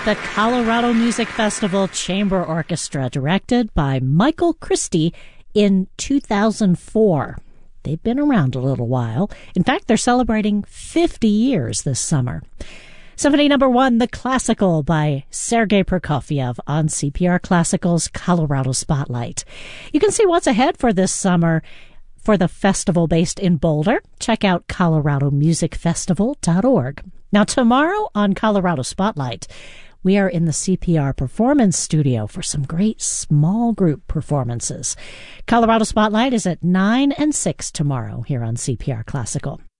The Colorado Music Festival Chamber Orchestra, directed by Michael Christie in 2004. They've been around a little while. In fact, they're celebrating 50 years this summer. Symphony number 1, The Classical by Sergei Prokofiev on CPR Classical's Colorado Spotlight. You can see what's ahead for this summer for the festival based in Boulder. Check out coloradomusicfestival.org. Now, tomorrow on Colorado Spotlight, we are in the CPR Performance Studio for some great small group performances. Colorado Spotlight is at 9 and 6 tomorrow here on CPR Classical.